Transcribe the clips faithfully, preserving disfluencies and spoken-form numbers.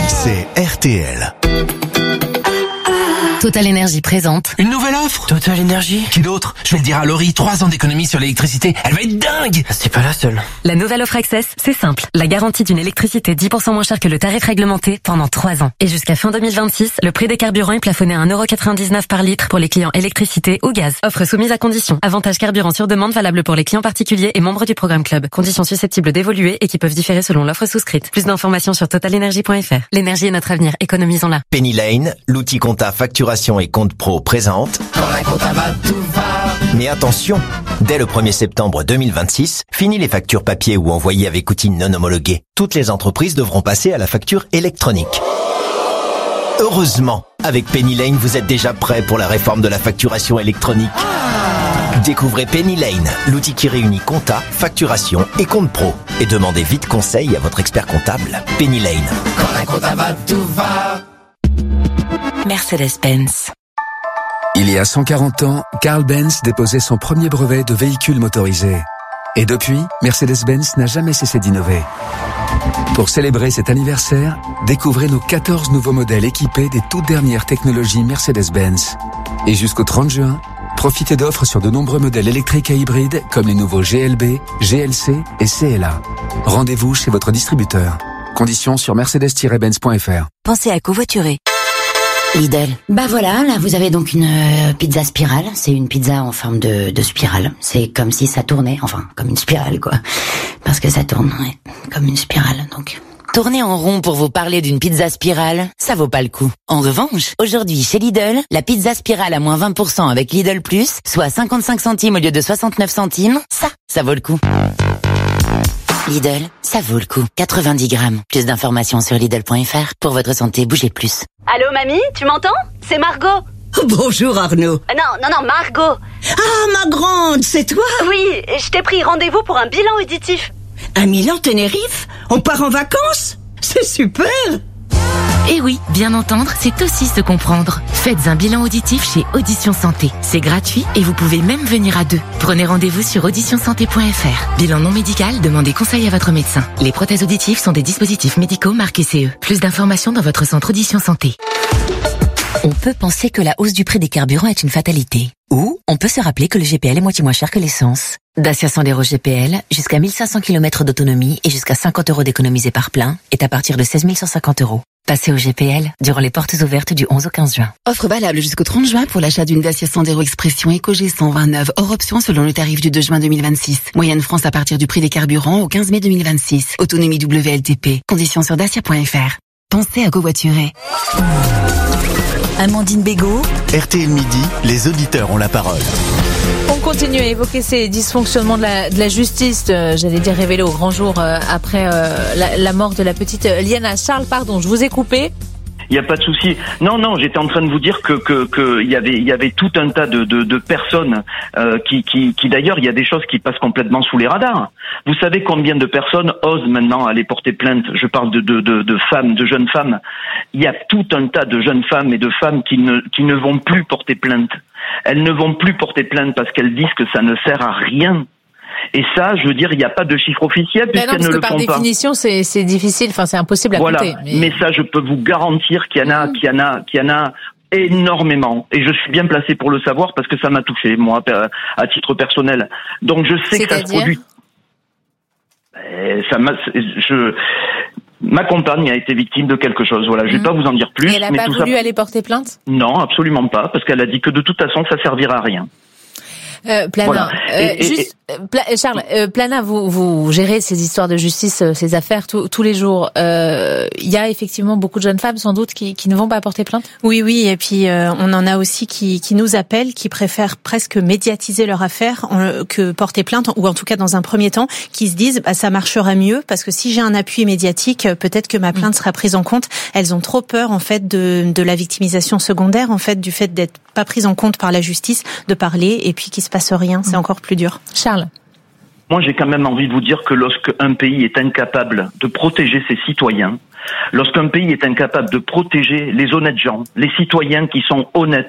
c'est R T L. Total Énergie présente. Une nouvelle offre Total Énergie. Qui d'autre? Je vais le dire à Laurie, trois ans d'économie sur l'électricité, elle va être dingue. C'est pas la seule. La nouvelle offre Access, c'est simple. La garantie d'une électricité dix pour cent moins chère que le tarif réglementé pendant trois ans. Et jusqu'à fin deux mille vingt-six, le prix des carburants est plafonné à un euro quatre-vingt-dix-neuf par litre pour les clients électricité ou gaz. Offre soumise à conditions. Avantage carburant sur demande valable pour les clients particuliers et membres du programme Club. Conditions susceptibles d'évoluer et qui peuvent différer selon l'offre souscrite. Plus d'informations sur total énergie point f r. L'énergie est notre avenir, économisons-la. Penny Lane, l'outil compta facturation et compte pro présente. Quand la compta va, tout va. Mais attention, dès le premier septembre deux mille vingt-six, fini les factures papier ou envoyées avec outils non homologués. Toutes les entreprises devront passer à la facture électronique. Heureusement, avec Penny Lane, vous êtes déjà prêts pour la réforme de la facturation électronique. Découvrez Penny Lane, l'outil qui réunit compta, facturation et compte pro. Et demandez vite conseil à votre expert comptable. Penny Lane. Quand la compta va, tout va. Mercedes-Benz. Il y a cent quarante ans, Carl Benz déposait son premier brevet de véhicule motorisé. Et depuis, Mercedes-Benz n'a jamais cessé d'innover. Pour célébrer cet anniversaire, découvrez nos quatorze nouveaux modèles équipés des toutes dernières technologies Mercedes-Benz. Et jusqu'au trente juin, profitez d'offres sur de nombreux modèles électriques et hybrides comme les nouveaux G L B, G L C et C L A. Rendez-vous chez votre distributeur. Conditions sur mercedes tiret benz point f r. Pensez à covoiturer. Lidl. Bah voilà, là vous avez donc une euh, pizza spirale. C'est une pizza en forme de, de spirale. C'est comme si ça tournait, enfin comme une spirale quoi. Parce que ça tourne, ouais, comme une spirale donc. Tourner en rond pour vous parler d'une pizza spirale, ça vaut pas le coup. En revanche, aujourd'hui chez Lidl, la pizza spirale à moins vingt pour cent avec Lidl Plus, soit cinquante-cinq centimes au lieu de soixante-neuf centimes, ça, ça vaut le coup. Lidl, ça vaut le coup. quatre-vingt-dix grammes. Plus d'informations sur Lidl point f r. Pour votre santé, bougez plus. Allô mamie, tu m'entends? C'est Margot. Bonjour Arnaud. Euh, non, non, non, Margot. Ah ma grande, c'est toi? Oui, je t'ai pris rendez-vous pour un bilan auditif. À Milan, Tenerife? On part en vacances? C'est super! Et oui, bien entendre, c'est aussi se comprendre. Faites un bilan auditif chez Audition Santé. C'est gratuit et vous pouvez même venir à deux. Prenez rendez-vous sur audition santé point f r. Bilan non médical, demandez conseil à votre médecin. Les prothèses auditives sont des dispositifs médicaux marqués C E. Plus d'informations dans votre centre Audition Santé. On peut penser que la hausse du prix des carburants est une fatalité. Ou on peut se rappeler que le G P L est moitié moins cher que l'essence. Dacia Sandero G P L, jusqu'à mille cinq cents kilomètres d'autonomie et jusqu'à cinquante euros d'économisés par plein, est à partir de seize mille cent cinquante euros. Passez au G P L durant les portes ouvertes du onze au quinze juin. Offre valable jusqu'au trente juin pour l'achat d'une Dacia Sandero Expression EcoG cent vingt-neuf, hors option selon le tarif du deux juin deux mille vingt-six. Moyenne France à partir du prix des carburants au quinze mai deux mille vingt-six. Autonomie W L T P. Conditions sur dacia point f r. Pensez à covoiturer. Amandine Bégaud. R T L Midi, les auditeurs ont la parole. On continue à évoquer ces dysfonctionnements de la, de la justice, euh, j'allais dire révélés au grand jour euh, après euh, la, la mort de la petite euh, Liana. Charles, pardon, je vous ai coupé. Il n'y a pas de souci. Non, non, j'étais en train de vous dire que que que il y avait il y avait tout un tas de de, de personnes euh, qui qui qui d'ailleurs il y a des choses qui passent complètement sous les radars. Vous savez combien de personnes osent maintenant aller porter plainte? Je parle de de de, de femmes, de jeunes femmes. Il y a tout un tas de jeunes femmes et de femmes qui ne qui ne vont plus porter plainte. Elles ne vont plus porter plainte parce qu'elles disent que ça ne sert à rien. Et ça, je veux dire, il n'y a pas de chiffre officiel puisqu'elles ne le font pas. Par définition, c'est, c'est difficile, enfin c'est impossible à voilà. compter. Mais... mais ça, je peux vous garantir qu'il y en a, mmh. qu'il y en a, qu'il y en a énormément. Et je suis bien placé pour le savoir parce que ça m'a touché, moi, à titre personnel. Donc je sais que ça se produit. Et ça m'a, je, ma compagne a été victime de quelque chose. Voilà, je vais mmh. pas vous en dire plus. Et elle n'a mais pas tout voulu ça... aller porter plainte? Non, absolument pas, parce qu'elle a dit que de toute façon, ça servira à rien. Euh, Plana, voilà. euh, et, et, juste, et... Pla, Charles, euh, Plana, vous, vous gérez ces histoires de justice, ces affaires tout, tous les jours. Il euh, y a effectivement beaucoup de jeunes femmes, sans doute, qui, qui ne vont pas porter plainte. Oui, oui, et puis euh, on en a aussi qui, qui nous appellent, qui préfèrent presque médiatiser leur affaire en, que porter plainte, ou en tout cas dans un premier temps, qui se disent bah, ça marchera mieux parce que si j'ai un appui médiatique, peut-être que ma plainte sera prise en compte. Elles ont trop peur en fait de, de la victimisation secondaire, en fait, du fait d'être pas prise en compte par la justice, de parler et puis qu'il se passe rien. C'est encore plus dur. Charles. Moi, j'ai quand même envie de vous dire que lorsqu'un pays est incapable de protéger ses citoyens, lorsqu'un pays est incapable de protéger les honnêtes gens, les citoyens qui sont honnêtes,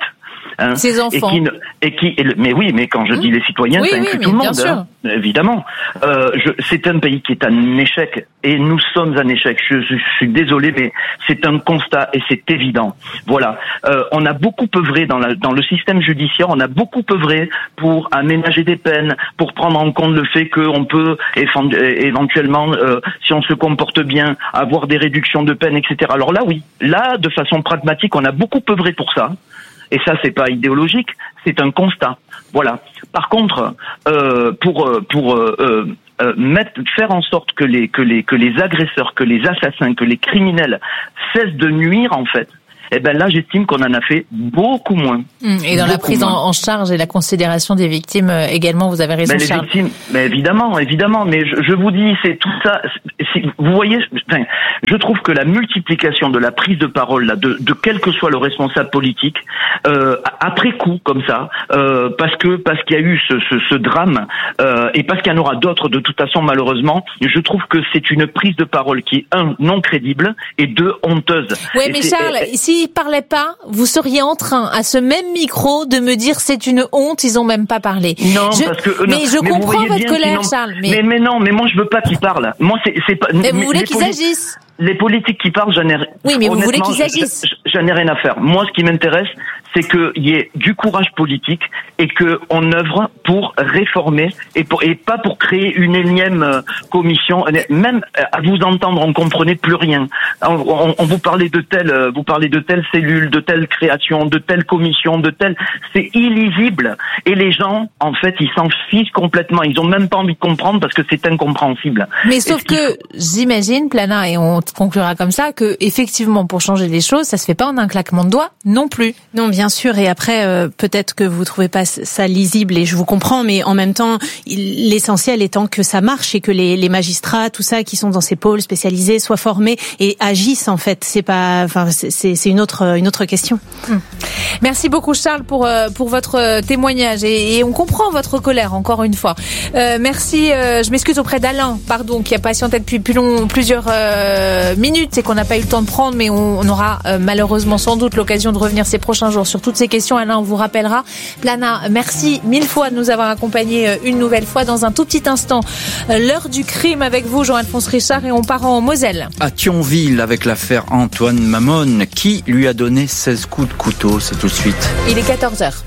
Hein, Ses enfants. Et qui, ne, et qui, et le, mais oui, mais quand je dis les citoyens, oui, ça oui, inclut tout le monde, hein, évidemment. Euh, je, c'est un pays qui est un échec, et nous sommes un échec. Je, je, je suis désolé, mais c'est un constat, et c'est évident. Voilà. Euh, on a beaucoup œuvré dans, la, dans le système judiciaire, on a beaucoup œuvré pour aménager des peines, pour prendre en compte le fait qu'on peut éventuellement, euh, si on se comporte bien, avoir des réductions de peine, et cetera. Alors là, oui, là, de façon pragmatique, on a beaucoup œuvré pour ça. Et ça, c'est pas idéologique, c'est un constat. Voilà. Par contre, euh, pour pour euh, euh, mettre, faire en sorte que les que les que les agresseurs, que les assassins, que les criminels cessent de nuire, en fait, eh ben là, j'estime qu'on en a fait beaucoup moins. Et dans beaucoup la prise en, en charge et la considération des victimes également, vous avez raison, mais les Charles. Victimes, mais évidemment, évidemment, mais je, je vous dis, c'est tout ça. C'est, vous voyez, enfin, je trouve que la multiplication de la prise de parole, là, de, de quel que soit le responsable politique, euh, après coup, comme ça, euh, parce que parce qu'il y a eu ce, ce, ce drame, euh, et parce qu'il y en aura d'autres de toute façon, malheureusement, je trouve que c'est une prise de parole qui est un non crédible et deux honteuse. Oui, et mais Charles, et, s'il parlait pas, vous seriez en train, à ce même micro, de me dire c'est une honte, ils ont même pas parlé. Non, je, parce que euh, mais non, je mais comprends votre colère, Charles. Mais... mais mais non, mais moi je veux pas qu'ils parlent. Moi c'est c'est pas. Mais vous voulez qu'ils poli- agissent? Les politiques qui parlent, j'en ai. Oui, mais vous voulez qu'ils agissent? J'en ai rien à faire. Moi, ce qui m'intéresse, c'est qu'il y ait du courage politique et que on œuvre pour réformer et pour et pas pour créer une énième commission. Même à vous entendre, on comprenait plus rien. On, on, on vous parlait de telle, vous parlez de telle cellule, de telle création, de telle commission, de telle. C'est illisible. Et les gens, en fait, ils s'en fichent complètement. Ils ont même pas envie de comprendre parce que c'est incompréhensible. Mais sauf que faut... j'imagine, Plana, et on conclura comme ça, que effectivement, pour changer les choses, ça se fait pas en un claquement de doigts non plus. Non, bien sûr. Et après, euh, peut-être que vous trouvez pas ça lisible, et je vous comprends, mais en même temps, il, l'essentiel étant que ça marche et que les, les magistrats, tout ça, qui sont dans ces pôles spécialisés, soient formés et agissent. En fait, c'est pas, enfin, c'est, c'est une autre, une autre question. Hum. Merci beaucoup, Charles, pour pour votre témoignage, et, et on comprend votre colère encore une fois. Euh, merci. Euh, je m'excuse auprès d'Alain, pardon, qui a patienté depuis plus long, plusieurs euh, minutes et qu'on n'a pas eu le temps de prendre, mais on, on aura euh, malheureusement sans doute l'occasion de revenir ces prochains jours sur toutes ces questions. Alain, on vous rappellera. Plana, merci mille fois de nous avoir accompagnés euh, une nouvelle fois. Dans un tout petit instant, euh, l'heure du crime avec vous, Jean-Alphonse Richard, et on part en Moselle. À Thionville, avec l'affaire Antoine Mamone, qui lui a donné seize coups de couteau. C'est tout de suite. Il est quatorze heures.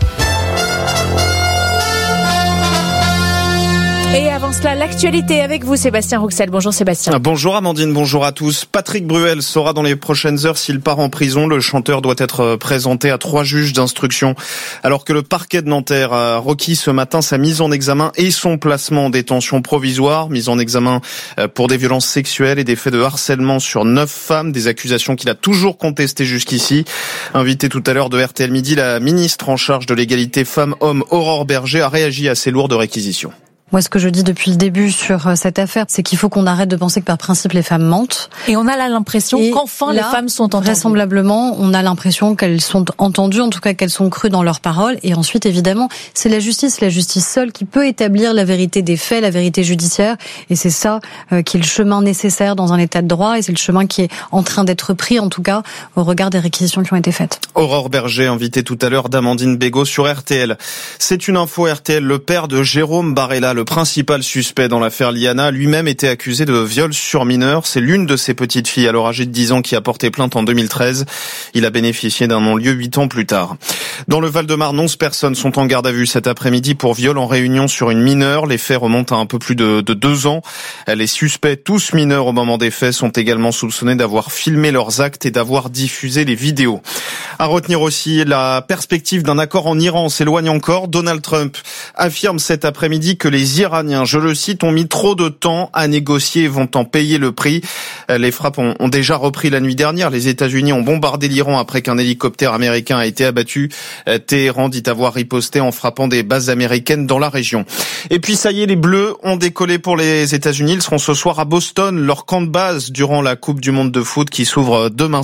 Et avant cela, l'actualité avec vous, Sébastien Rouxel. Bonjour Sébastien. Bonjour Amandine, bonjour à tous. Patrick Bruel saura dans les prochaines heures s'il part en prison. Le chanteur doit être présenté à trois juges d'instruction, alors que le parquet de Nanterre a requis ce matin sa mise en examen et son placement en détention provisoire. Mise en examen pour des violences sexuelles et des faits de harcèlement sur neuf femmes, des accusations qu'il a toujours contestées jusqu'ici. Invitée tout à l'heure de R T L Midi, la ministre en charge de l'égalité femmes-hommes, Aurore Berger, a réagi à ces lourdes réquisitions. Moi, ce que je dis depuis le début sur cette affaire, c'est qu'il faut qu'on arrête de penser que par principe les femmes mentent. Et on a là l'impression et qu'enfin là, les femmes sont entendues. Vraisemblablement, on a l'impression qu'elles sont entendues, en tout cas qu'elles sont crues dans leurs paroles. Et ensuite, évidemment, c'est la justice, la justice seule qui peut établir la vérité des faits, la vérité judiciaire. Et c'est ça euh, qui est le chemin nécessaire dans un état de droit. Et c'est le chemin qui est en train d'être pris, en tout cas, au regard des réquisitions qui ont été faites. Aurore Berger, invitée tout à l'heure d'Amandine Bégaud sur R T L. C'est une info R T L. Le père de Jérôme Barella, le principal suspect dans l'affaire Liana, lui-même était accusé de viol sur mineur. C'est l'une de ses petites filles, alors âgée de dix ans, qui a porté plainte en deux mille treize. Il a bénéficié d'un non-lieu huit ans plus tard. Dans le Val-de-Marne, onze personnes sont en garde à vue cet après-midi pour viol en réunion sur une mineure. Les faits remontent à un peu plus de, de deux ans. Les suspects, tous mineurs au moment des faits, sont également soupçonnés d'avoir filmé leurs actes et d'avoir diffusé les vidéos. À retenir aussi, la perspective d'un accord en Iran s'éloigne encore. Donald Trump affirme cet après-midi que les Iraniens, je le cite, ont mis trop de temps à négocier et vont en payer le prix. Les frappes ont, ont déjà repris la nuit dernière. Les États-Unis ont bombardé l'Iran après qu'un hélicoptère américain a été abattu. Téhéran dit avoir riposté en frappant des bases américaines dans la région. Et puis ça y est, les Bleus ont décollé pour les États-Unis. Ils seront ce soir à Boston, leur camp de base durant la Coupe du Monde de foot qui s'ouvre demain soir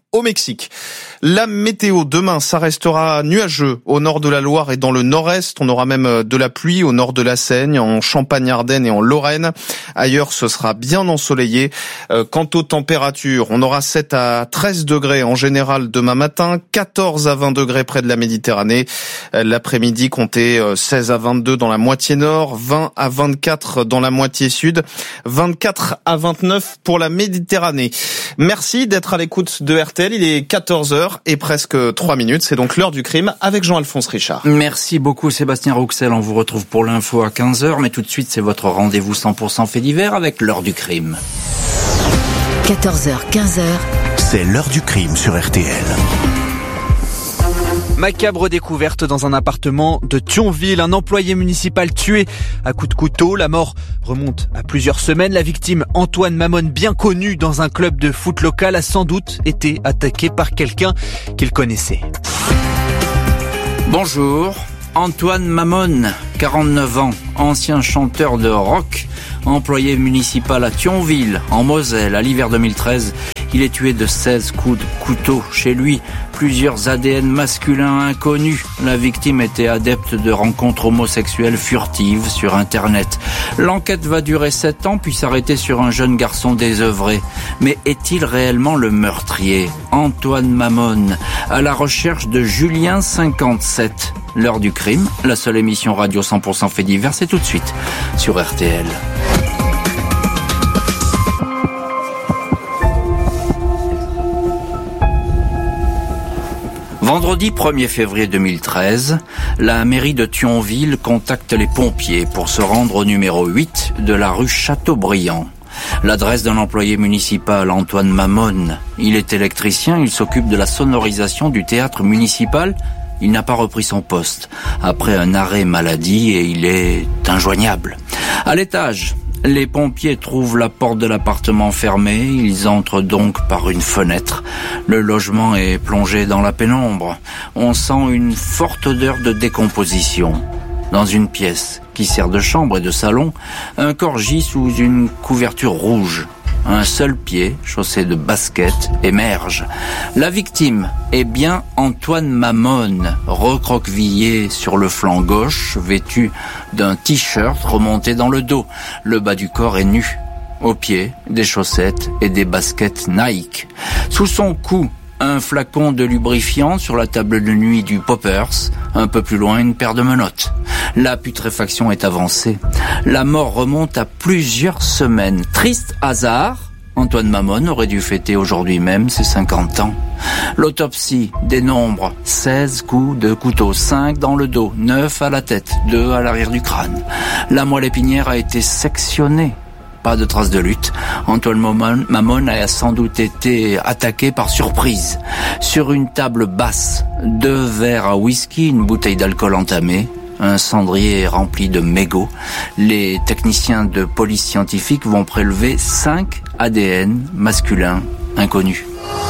au Mexique. La météo demain, ça restera nuageux au nord de la Loire et dans le nord-est. On aura même de la pluie au nord de la Seine, en Champagne-Ardenne et en Lorraine. Ailleurs, ce sera bien ensoleillé. Euh, quant aux températures, on aura sept à treize degrés en général demain matin, quatorze à vingt degrés près de la Méditerranée. Euh, l'après-midi, comptez seize à vingt-deux dans la moitié nord, vingt à vingt-quatre dans la moitié sud, vingt-quatre à vingt-neuf pour la Méditerranée. Merci d'être à l'écoute de R T L. Il est quatorze heures et presque trois minutes. C'est donc l'heure du crime avec Jean-Alphonse Richard. Merci beaucoup Sébastien Rouxel. On vous retrouve pour l'info à quinze heures. Mais tout de suite, c'est votre rendez-vous cent pour cent fait divers avec l'heure du crime. quatorze heures, quinze heures. C'est l'heure du crime sur R T L. Macabre découverte dans un appartement de Thionville. Un employé municipal tué à coups de couteau. La mort remonte à plusieurs semaines. La victime, Antoine Mamone, bien connu dans un club de foot local, a sans doute été attaqué par quelqu'un qu'il connaissait. Bonjour, Antoine Mamone, quarante-neuf ans, ancien chanteur de rock, employé municipal à Thionville, en Moselle, à l'hiver deux mille treize. Il est tué de seize coups de couteau. Chez lui, plusieurs A D N masculins inconnus. La victime était adepte de rencontres homosexuelles furtives sur Internet. L'enquête va durer sept ans puis s'arrêter sur un jeune garçon désœuvré. Mais est-il réellement le meurtrier ? Antoine Mamone, à la recherche de Julien cinquante-sept. L'heure du crime, la seule émission radio cent pour cent fait divers, c'est tout de suite sur R T L. Vendredi premier février deux mille treize, la mairie de Thionville contacte les pompiers pour se rendre au numéro huit de la rue Chateaubriand. L'adresse d'un employé municipal, Antoine Mamone. Il est électricien, il s'occupe de la sonorisation du théâtre municipal. Il n'a pas repris son poste après un arrêt maladie et il est injoignable. À l'étage, les pompiers trouvent la porte de l'appartement fermée, ils entrent donc par une fenêtre. Le logement est plongé dans la pénombre. On sent une forte odeur de décomposition. Dans une pièce qui sert de chambre et de salon, un corps gît sous une couverture rouge. Un seul pied, chaussé de baskets, émerge. La victime est bien Antoine Mamone, recroquevillé sur le flanc gauche, vêtu d'un t-shirt remonté dans le dos. Le bas du corps est nu. Aux pieds, des chaussettes et des baskets Nike. Sous son cou, un flacon de lubrifiant, sur la table de nuit du Poppers, un peu plus loin une paire de menottes. La putréfaction est avancée. La mort remonte à plusieurs semaines. Triste hasard, Antoine Mamone aurait dû fêter aujourd'hui même ses cinquante ans. L'autopsie dénombre seize coups de couteau, cinq dans le dos, neuf à la tête, deux à l'arrière du crâne. La moelle épinière a été sectionnée. Pas de traces de lutte. Antoine Mamone a sans doute été attaqué par surprise. Sur une table basse, deux verres à whisky, une bouteille d'alcool entamée, un cendrier rempli de mégots. Les techniciens de police scientifique vont prélever cinq A D N masculins inconnus.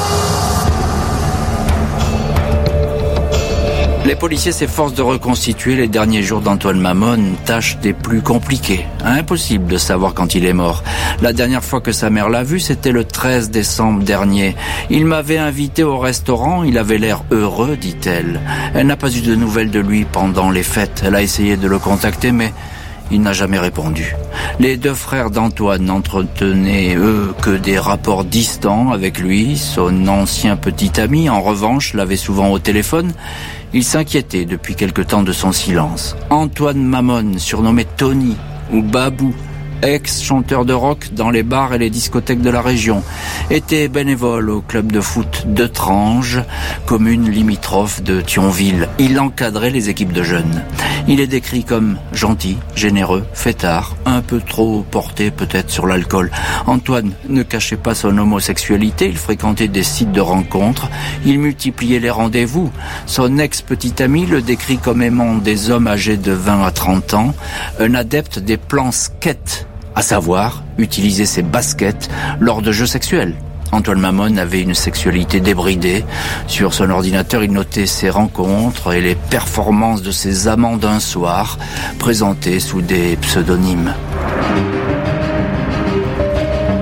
Les policiers s'efforcent de reconstituer les derniers jours d'Antoine Mamone, tâche des plus compliquées. Impossible de savoir quand il est mort. La dernière fois que sa mère l'a vu, c'était le treize décembre dernier. Il m'avait invité au restaurant, il avait l'air heureux, dit-elle. Elle n'a pas eu de nouvelles de lui pendant les fêtes. Elle a essayé de le contacter, mais il n'a jamais répondu. Les deux frères d'Antoine n'entretenaient, eux, que des rapports distants avec lui. Son ancien petit ami, en revanche, l'avait souvent au téléphone. Il s'inquiétait depuis quelque temps de son silence. Antoine Mamone, surnommé Tony ou Babou, ex-chanteur de rock dans les bars et les discothèques de la région, était bénévole au club de foot de Trange, commune limitrophe de Thionville. Il encadrait les équipes de jeunes. Il est décrit comme gentil, généreux, fêtard, un peu trop porté peut-être sur l'alcool. Antoine ne cachait pas son homosexualité, il fréquentait des sites de rencontres, il multipliait les rendez-vous. Son ex-petit ami le décrit comme aimant des hommes âgés de vingt à trente ans, un adepte des plans skate, à savoir utiliser ses baskets lors de jeux sexuels. Antoine Mamone avait une sexualité débridée. Sur son ordinateur, il notait ses rencontres et les performances de ses amants d'un soir, présentées sous des pseudonymes.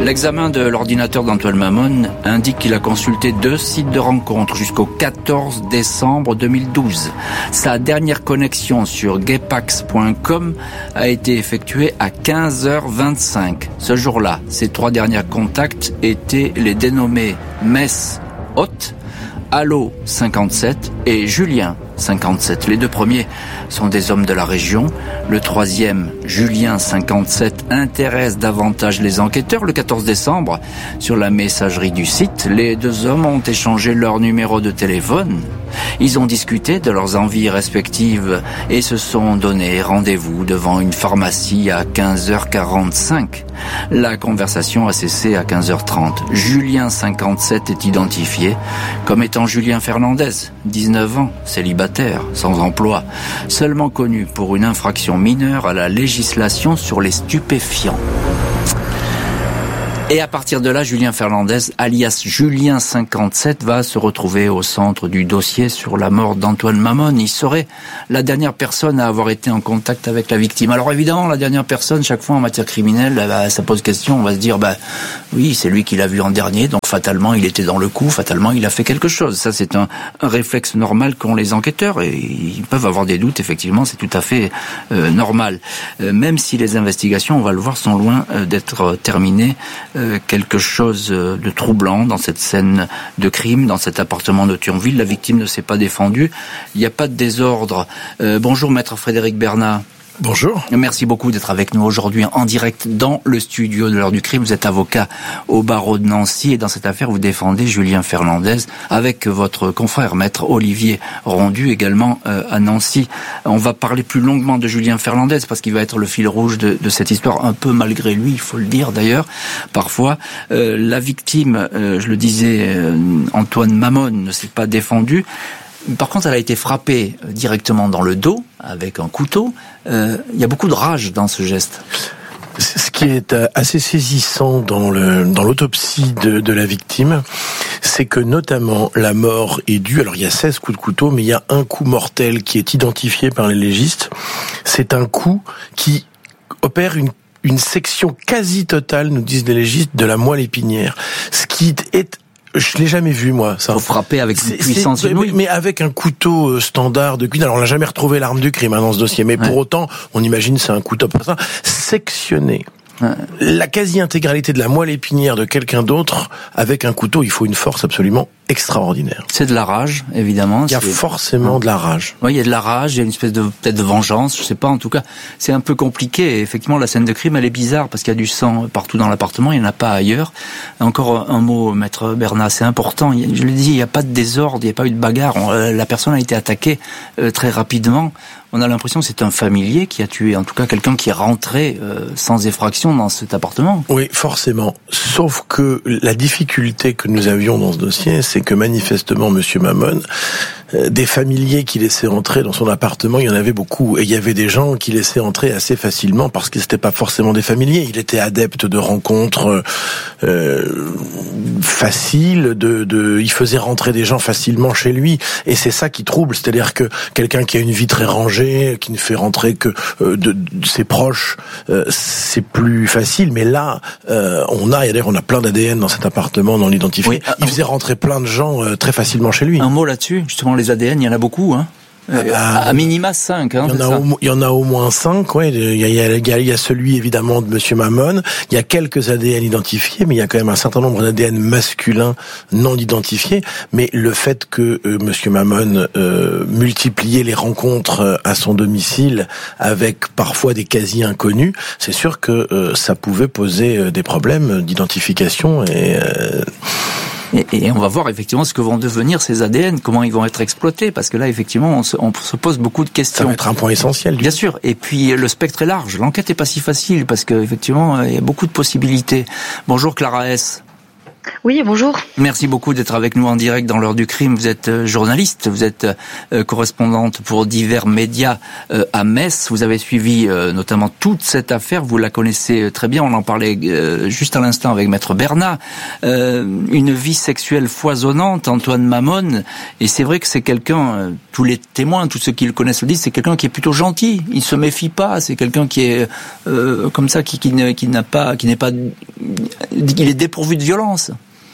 L'examen de l'ordinateur d'Antoine Mamon indique qu'il a consulté deux sites de rencontre jusqu'au quatorze décembre deux mille douze. Sa dernière connexion sur gaypax point com a été effectuée à quinze heures vingt-cinq. Ce jour-là, ses trois derniers contacts étaient les dénommés Mess Hot, Allo cinquante-sept et Julien cinquante-sept. Les deux premiers sont des hommes de la région. Le troisième, Julien cinquante-sept, intéresse davantage les enquêteurs. Le quatorze décembre, sur la messagerie du site, les deux hommes ont échangé leur numéro de téléphone. Ils ont discuté de leurs envies respectives et se sont donné rendez-vous devant une pharmacie à quinze heures quarante-cinq. La conversation a cessé à quinze heures trente. Julien cinquante-sept est identifié comme étant Julien Fernandez, dix-neuf ans, célibataire, sans emploi, seulement connu pour une infraction mineure à la législation sur les stupéfiants. Et à partir de là, Julien Fernandez, alias Julien cinquante-sept, va se retrouver au centre du dossier sur la mort d'Antoine Mamon. Il serait la dernière personne à avoir été en contact avec la victime. Alors évidemment, la dernière personne, chaque fois en matière criminelle, bah, ça pose question. On va se dire, bah oui, c'est lui qui l'a vu en dernier, donc fatalement, il était dans le coup, fatalement, il a fait quelque chose. Ça, c'est un, un réflexe normal qu'ont les enquêteurs. Et ils peuvent avoir des doutes, effectivement, c'est tout à fait euh, normal. Euh, même si les investigations, on va le voir, sont loin euh, d'être terminées. Quelque chose de troublant dans cette scène de crime, dans cet appartement de Thionville. La victime ne s'est pas défendue. Il n'y a pas de désordre. Euh, bonjour, maître Frédéric Bernat. Bonjour. Merci beaucoup d'être avec nous aujourd'hui en direct dans le studio de l'heure du crime. Vous êtes avocat au barreau de Nancy et dans cette affaire, vous défendez Julien Fernandez avec votre confrère, maître Olivier Rondu, également euh, à Nancy. On va parler plus longuement de Julien Fernandez parce qu'il va être le fil rouge de, de cette histoire, un peu malgré lui, il faut le dire d'ailleurs, parfois. Euh, la victime, euh, je le disais, euh, Antoine Mamon ne s'est pas défendu. Par contre, elle a été frappée directement dans le dos avec un couteau. Euh, il y a beaucoup de rage dans ce geste. Ce qui est assez saisissant dans le dans l'autopsie de, de la victime, c'est que notamment la mort est due. Alors il y a seize coups de couteau, mais il y a un coup mortel qui est identifié par les légistes. C'est un coup qui opère une une section quasi totale, nous disent les légistes, de la moelle épinière. Ce qui est Je l'ai jamais vu, moi, ça. Faut frapper avec une puissance inouïe. Mais avec un couteau standard de cuisine. Alors, on n'a jamais retrouvé l'arme du crime hein, dans ce dossier. Mais ouais. Pour autant, on imagine c'est un couteau pour ça. Sectionné. Ouais. La quasi-intégralité de la moelle épinière de quelqu'un d'autre avec un couteau, il faut une force absolument extraordinaire. C'est de la rage, évidemment. Il y a c'est... forcément de la rage. Oui, il y a de la rage, il y a une espèce de, peut-être de vengeance, je sais pas, en tout cas, c'est un peu compliqué. Et effectivement, la scène de crime, elle est bizarre parce qu'il y a du sang partout dans l'appartement, il n'y en a pas ailleurs. Encore un mot, maître Bernat, c'est important. Je l'ai dit, il n'y a pas de désordre, il n'y a pas eu de bagarre. On, la personne a été attaquée euh, très rapidement. On a l'impression que c'est un familier qui a tué, en tout cas quelqu'un qui est rentré euh, sans effraction dans cet appartement. Oui, forcément. Sauf que la difficulté que nous avions dans ce dossier, c'est que manifestement, Monsieur Mamon, euh, des familiers qui laissaient entrer dans son appartement, il y en avait beaucoup. Et il y avait des gens qui laissaient entrer assez facilement parce que c'était pas forcément des familiers. Il était adepte de rencontres euh, faciles, de, de, il faisait rentrer des gens facilement chez lui. Et c'est ça qui trouble, c'est-à-dire que quelqu'un qui a une vie très rangée, qui ne fait rentrer que euh, de, de ses proches, euh, c'est plus facile. Mais là, euh, on a, et d'ailleurs on a plein d'A D N dans cet appartement, dans l'identifié. Oui, il faisait rentrer plein de gens euh, très facilement chez lui. Un mot là-dessus, justement, les A D N, il y en a beaucoup, hein. Euh, ah, à minima cinq, hein, il y en a au, il y en a au moins cinq, ouais. Il y a, il y a, il y a celui évidemment de Monsieur Mamon. Il y a quelques A D N identifiés, mais il y a quand même un certain nombre d'A D N masculins non identifiés. Mais le fait que euh, Monsieur Mamon euh, multipliait les rencontres à son domicile avec parfois des quasi inconnus, c'est sûr que euh, ça pouvait poser des problèmes d'identification et euh, Et, et on va voir effectivement ce que vont devenir ces A D N, comment ils vont être exploités, parce que là effectivement on se, on se pose beaucoup de questions. Ça va être un point essentiel. Bien sûr. Et puis le spectre est large. L'enquête est pas si facile parce que effectivement il y a beaucoup de possibilités. Bonjour Clara S. Oui, bonjour. Merci beaucoup d'être avec nous en direct dans l'heure du crime. Vous êtes journaliste, vous êtes euh, correspondante pour divers médias euh, à Metz. Vous avez suivi euh, notamment toute cette affaire, vous la connaissez très bien, on en parlait euh, juste à l'instant avec Maître Bernat. Euh, une vie sexuelle foisonnante, Antoine Mamone, et c'est vrai que c'est quelqu'un, euh, tous les témoins, tous ceux qui le connaissent le disent, c'est quelqu'un qui est plutôt gentil, il se méfie pas, c'est quelqu'un qui est euh, comme ça, qui, qui, ne, qui n'a pas, qui n'est pas, il est dépourvu de violence.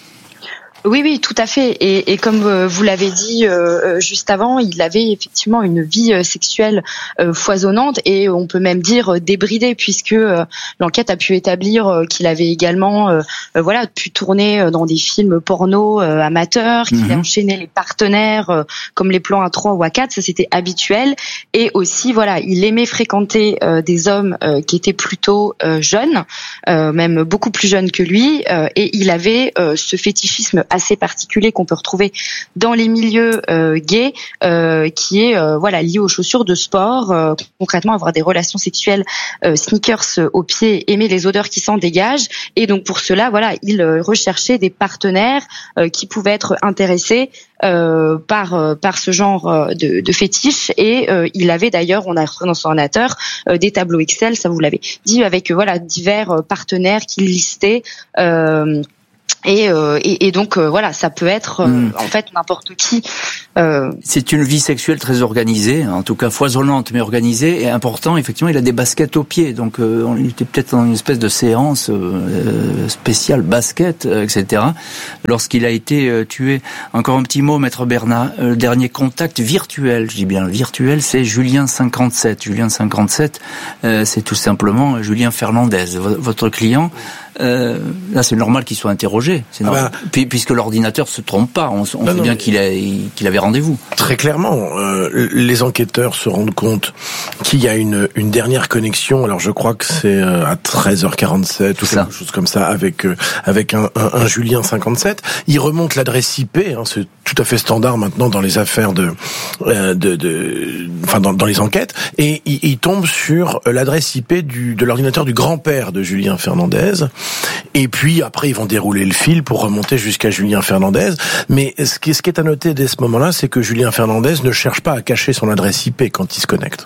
Oui, oui, tout à fait. Et, et comme euh, vous l'avez dit euh, juste avant, il avait effectivement une vie euh, sexuelle euh, foisonnante et on peut même dire euh, débridée, puisque euh, l'enquête a pu établir euh, qu'il avait également, euh, euh, voilà, pu tourner euh, dans des films porno euh, amateurs, qu'il mm-hmm. a enchaîné les partenaires euh, comme les plans à trois ou à quatre, ça c'était habituel. Et aussi, voilà, il aimait fréquenter euh, des hommes euh, qui étaient plutôt euh, jeunes, euh, même beaucoup plus jeunes que lui, euh, et il avait euh, ce fétichisme assez particulier qu'on peut retrouver dans les milieux euh, gays, euh, qui est euh, voilà lié aux chaussures de sport, euh, concrètement avoir des relations sexuelles euh, sneakers euh, aux pieds, aimer les odeurs qui s'en dégagent, et donc pour cela voilà il euh, recherchait des partenaires euh, qui pouvaient être intéressés euh, par euh, par ce genre euh, de, de fétiche, et euh, il avait d'ailleurs, on a retrouvé dans son ordinateur euh, des tableaux Excel, ça vous l'avez dit, avec euh, voilà divers euh, partenaires qu'il listait. Euh, Et, euh, et, et donc euh, voilà, ça peut être euh, mmh. en fait n'importe qui. Euh... C'est une vie sexuelle très organisée, en tout cas foisonnante mais organisée, et important. Effectivement, il a des baskets aux pieds, donc euh, il était peut-être dans une espèce de séance euh, spéciale basket, euh, et cetera. Lorsqu'il a été euh, tué. Encore un petit mot, Maître Bernat. Euh, le dernier contact virtuel, je dis bien virtuel, c'est Julien cinquante-sept. Julien cinquante-sept, euh, c'est tout simplement Julien Fernandez, v- votre client. Euh, là, c'est normal qu'il soit interrogé, c'est normal. Ah ben, puisque l'ordinateur se trompe pas, on, on sait non, bien qu'il, a, qu'il avait rendez-vous. Très clairement, euh, les enquêteurs se rendent compte qu'il y a une, une dernière connexion. Alors, je crois que c'est euh, à treize heures quarante-sept ou quelque chose comme ça, avec euh, avec un, un, un Julien cinquante-sept. Il remonte l'adresse I P, hein, c'est tout à fait standard maintenant dans les affaires de, euh, de, de, enfin dans, dans les enquêtes, et il, il tombe sur l'adresse I P du, de l'ordinateur du grand-père de Julien Fernandez. Et puis après ils vont dérouler le fil pour remonter jusqu'à Julien Fernandez. Mais ce qui, ce qui est à noter dès ce moment-là, c'est que Julien Fernandez ne cherche pas à cacher son adresse I P quand il se connecte.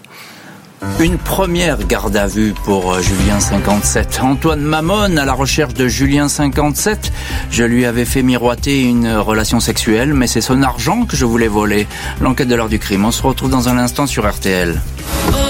Une première garde à vue pour Julien cinquante-sept. Antoine Mamone à la recherche de Julien cinquante-sept. Je lui avais fait miroiter une relation sexuelle, mais c'est son argent que je voulais voler. L'enquête de l'heure du crime. On se retrouve dans un instant sur R T L.